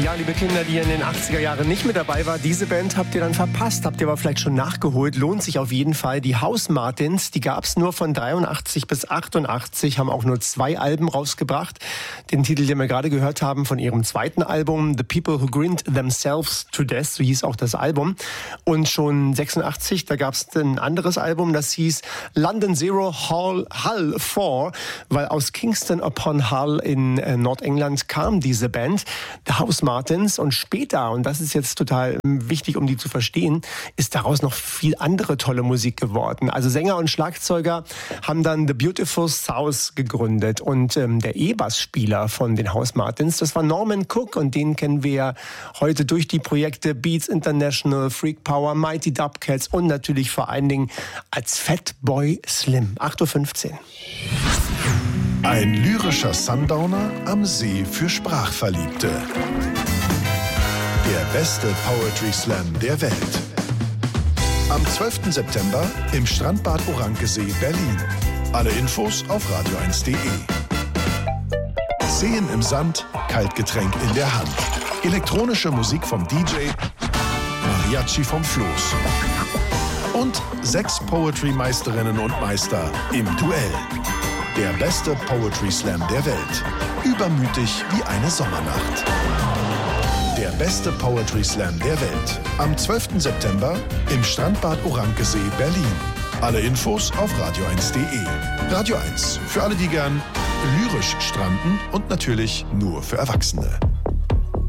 Ja, liebe Kinder, die in den 80er Jahren nicht mit dabei war, diese Band habt ihr dann verpasst, habt ihr aber vielleicht schon nachgeholt, lohnt sich auf jeden Fall. Die Housemartins, die gab's nur von 83 bis 88, haben auch nur 2 Alben rausgebracht. Den Titel, den wir gerade gehört haben, von ihrem zweiten Album, The People Who Grinned Themselves to Death, so hieß auch das Album. Und schon 86, da gab's ein anderes Album, das hieß London Zero Hull 4, weil aus Kingston upon Hull in Nordengland kam diese Band, The Housemartins, und später, und das ist jetzt total wichtig, um die zu verstehen, ist daraus noch viel andere tolle Musik geworden. Also Sänger und Schlagzeuger haben dann The Beautiful South gegründet und der E-Bass-Spieler von den Housemartins, das war Norman Cook, und den kennen wir heute durch die Projekte Beats International, Freak Power, Mighty Dubcats und natürlich vor allen Dingen als Fatboy Slim. 8:15 Uhr. Ein lyrischer Sundowner am See für Sprachverliebte. Der beste Poetry Slam der Welt. Am 12. September im Strandbad Orankesee, Berlin. Alle Infos auf radio1.de. Seen im Sand, Kaltgetränk in der Hand. Elektronische Musik vom DJ, Mariachi vom Floß. Und 6 Poetry-Meisterinnen und Meister im Duell. Der beste Poetry Slam der Welt. Übermütig wie eine Sommernacht. Der beste Poetry Slam der Welt. Am 12. September im Strandbad Orankesee, Berlin. Alle Infos auf radio1.de. Radio 1, für alle, die gern lyrisch stranden und natürlich nur für Erwachsene.